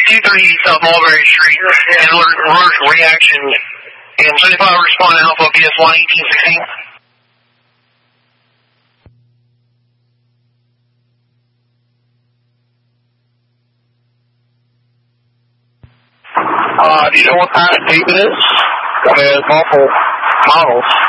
230 South Mulberry Street, and reverse reaction, and 75 respond Alpha BS1 1816. Do you know what kind of tape it is? I mean, there's multiple models.